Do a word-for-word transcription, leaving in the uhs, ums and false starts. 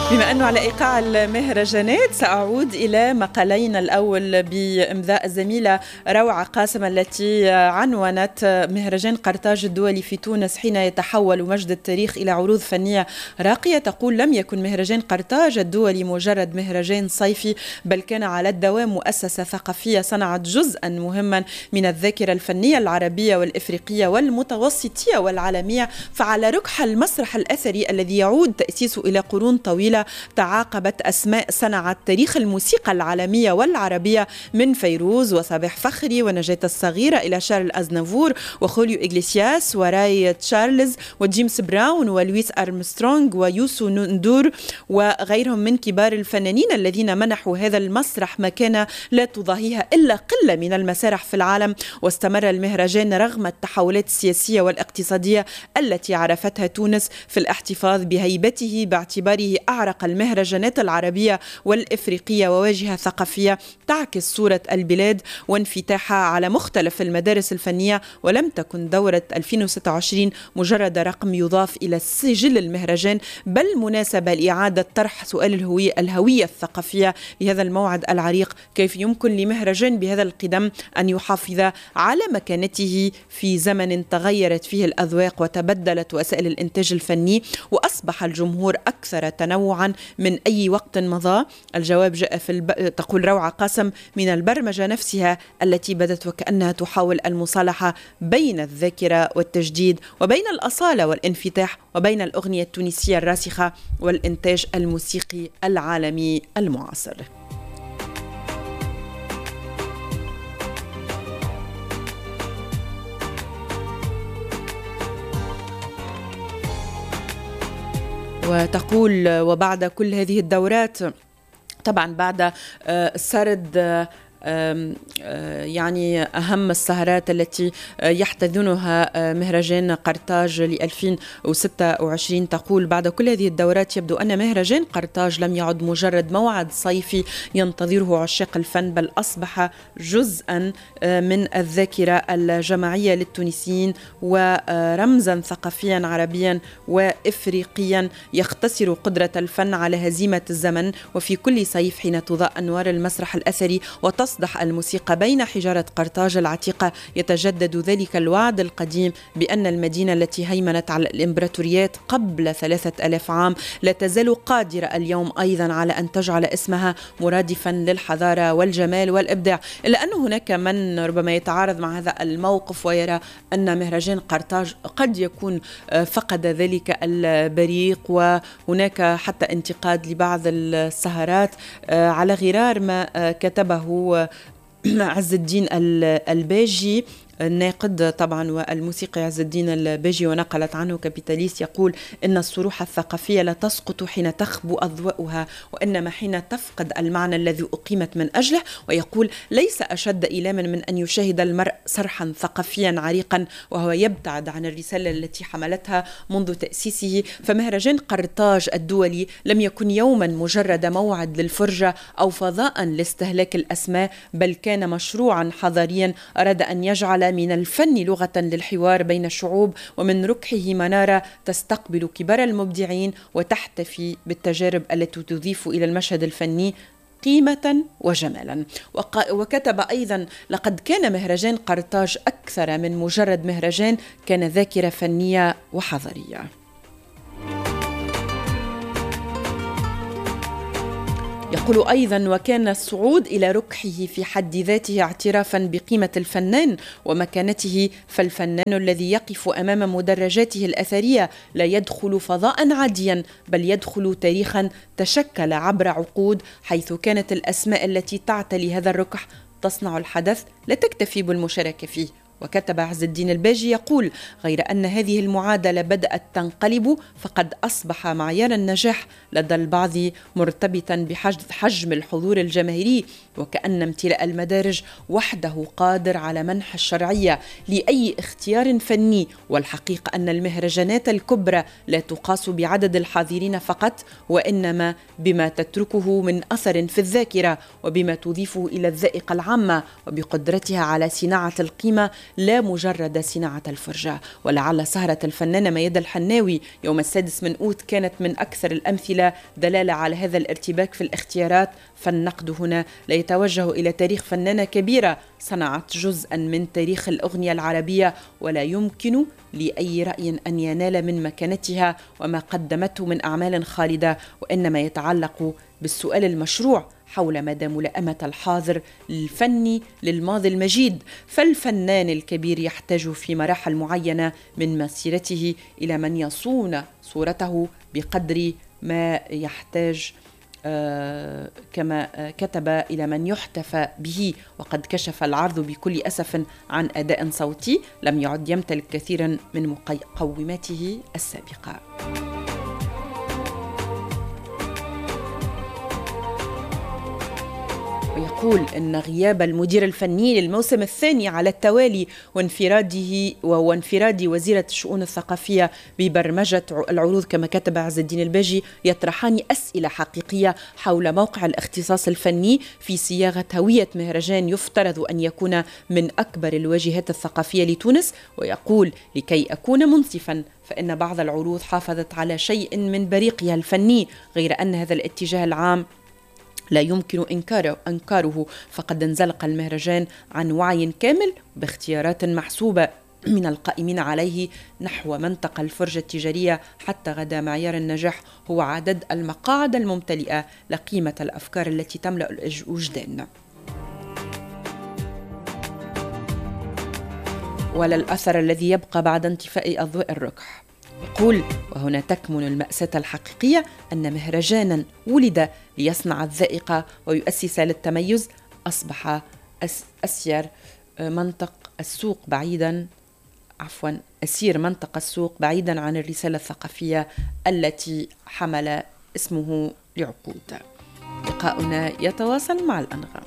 بما أنه على إيقاع المهرجانات سأعود إلى مقالين الأول بإمضاء الزميلة روعة قاسم التي عنونت مهرجان قرطاج الدولي في تونس حين يتحول مجد التاريخ إلى عروض فنية راقية. تقول: لم يكن مهرجان قرطاج الدولي مجرد مهرجان صيفي، بل كان على الدوام مؤسسة ثقافية صنعت جزءا مهما من الذاكرة الفنية العربية والإفريقية والمتوسطية والعالمية. فعلى ركح المسرح الأثري الذي يعود تأسيسه إلى قرون طويلة تعاقبت أسماء صنعت تاريخ الموسيقى العالمية والعربية، من فيروز وصباح فخري ونجاة الصغيرة إلى شارل أزنافور وخوليو إغليسياس وراي تشارلز وجيمس براون ولويس أرمسترونغ ويوسو ندور وغيرهم من كبار الفنانين الذين منحوا هذا المسرح مكانة لا تضاهيها إلا قلة من المسارح في العالم. واستمر المهرجان رغم التحولات السياسية والاقتصادية التي عرفتها تونس في الاحتفاظ بهيبته باعتباره أعرق المهرجانات العربية والإفريقية وواجهة ثقافية تعكس صورة البلاد وانفتاحها على مختلف المدارس الفنية. ولم تكن دورة ألفين وستة وعشرين مجرد رقم يضاف إلى سجل المهرجان، بل مناسبة لإعادة طرح سؤال الهوية, الهوية الثقافية لهذا الموعد العريق. كيف يمكن لمهرجان بهذا القدم أن يحافظ على مكانته في زمن تغيرت فيه الأذواق وتبدلت وسائل الإنتاج الفني وأصبح الجمهور أكثر تنوعا من أي وقت مضى؟ الجواب جاء في الب... تقول روعة قاسم من البرمجة نفسها التي بدت وكأنها تحاول المصالحة بين الذاكرة والتجديد، وبين الأصالة والانفتاح، وبين الأغنية التونسية الراسخة والإنتاج الموسيقي العالمي المعاصر. وتقول: وبعد كل هذه الدورات، طبعا بعد سرد يعني أهم السهرات التي يحتضنها مهرجان قرطاج ل ألفين وستة وعشرين، تقول: بعد كل هذه الدورات يبدو أن مهرجان قرطاج لم يعد مجرد موعد صيفي ينتظره عشاق الفن، بل أصبح جزءا من الذاكرة الجماعية للتونسيين ورمزا ثقافيا عربيا وإفريقيا يختصر قدرة الفن على هزيمة الزمن. وفي كل صيف حين تضاء أنوار المسرح الأثري وتصدح الموسيقى بين حجارة قرطاج العتيقة، يتجدد ذلك الوعد القديم بأن المدينة التي هيمنت على الإمبراطوريات قبل ثلاثة ألاف عام لا تزال قادرة اليوم أيضا على أن تجعل اسمها مرادفا للحضارة والجمال والإبداع. إلا أن هناك من ربما يتعارض مع هذا الموقف ويرى أن مهرجان قرطاج قد يكون فقد ذلك البريق، وهناك حتى انتقاد لبعض السهرات على غرار ما كتبه عز الدين الباجي الناقد طبعا والموسيقي عز الدين الباجي، ونقلت عنه كابيتاليست، يقول: إن الصروح الثقافية لا تسقط حين تخبو أضواؤها، وإنما حين تفقد المعنى الذي أقيمت من أجله. ويقول: ليس أشد إيلاما من أن يشاهد المرء صرحا ثقافيا عريقا وهو يبتعد عن الرسالة التي حملتها منذ تأسيسه. فمهرجان قرطاج الدولي لم يكن يوما مجرد موعد للفرجة أو فضاء لاستهلاك الأسماء، بل كان مشروعا حضاريا أراد أن يجعل من الفن لغة للحوار بين الشعوب، ومن ركحه منارة تستقبل كبار المبدعين وتحتفي بالتجارب التي تضيف إلى المشهد الفني قيمة وجمالا. وكتب أيضا: لقد كان مهرجان قرطاج أكثر من مجرد مهرجان، كان ذاكرة فنية وحضارية. يقول أيضا: وكان الصعود إلى ركحه في حد ذاته اعترافا بقيمة الفنان ومكانته، فالفنان الذي يقف أمام مدرجاته الأثرية لا يدخل فضاء عاديا، بل يدخل تاريخا تشكل عبر عقود، حيث كانت الأسماء التي تعتلي هذا الركح تصنع الحدث لا تكتفي بالمشاركة فيه. وكتب عز الدين الباجي يقول: غير أن هذه المعادلة بدأت تنقلب، فقد أصبح معيار النجاح لدى البعض مرتبطا بحجم الحضور الجماهيري، وكأن امتلاء المدارج وحده قادر على منح الشرعية لأي اختيار فني. والحقيقة أن المهرجانات الكبرى لا تقاس بعدد الحاضرين فقط، وإنما بما تتركه من أثر في الذاكرة، وبما تضيفه إلى الذائقة العامة، وبقدرتها على صناعة القيمة لا مجرد صناعة الفرجة. ولعل سهرة الفنانة ميادة الحناوي يوم السادس من أوت كانت من أكثر الأمثلة دلالة على هذا الارتباك في الاختيارات. فالنقد هنا لا يتوجه إلى تاريخ فنانة كبيرة صنعت جزءا من تاريخ الأغنية العربية، ولا يمكن لأي رأي أن ينال من مكانتها وما قدمته من أعمال خالدة، وإنما يتعلق بالسؤال المشروع حول مدى ملائمة الحاضر الفني للماضي المجيد. فالفنان الكبير يحتاج في مراحل معينة من مسيرته إلى من يصون صورته بقدر ما يحتاج آه كما آه كتب إلى من يحتفى به. وقد كشف العرض بكل أسف عن أداء صوتي لم يعد يمتلك كثيرا من مقوماته السابقة. ويقول إن غياب المدير الفني للموسم الثاني على التوالي وانفراده وانفراد وزيرة الشؤون الثقافية ببرمجة العروض كما كتب عز الدين الباجي يطرحان أسئلة حقيقية حول موقع الاختصاص الفني في صياغة هوية مهرجان يفترض أن يكون من أكبر الواجهات الثقافية لتونس. ويقول لكي أكون منصفا فإن بعض العروض حافظت على شيء من بريقها الفني، غير أن هذا الاتجاه العام لا يمكن إنكاره, أنكاره فقد انزلق المهرجان عن وعي كامل باختيارات محسوبة من القائمين عليه نحو منطقة الفرجة التجارية. حتى غدا معيار النجاح هو عدد المقاعد الممتلئة لقيمة الأفكار التي تملأ الوجدان ولا الأثر الذي يبقى بعد انطفاء أضواء الركح. يقول وهنا تكمن المأساة الحقيقية أن مهرجانا ولد ليصنع الذائقة ويؤسس للتميز أصبح أسير منطق السوق بعيدا عفوا أسير منطق السوق بعيدا عن الرسالة الثقافية التي حمل اسمه لعقود. لقاؤنا يتواصل مع الأنغام.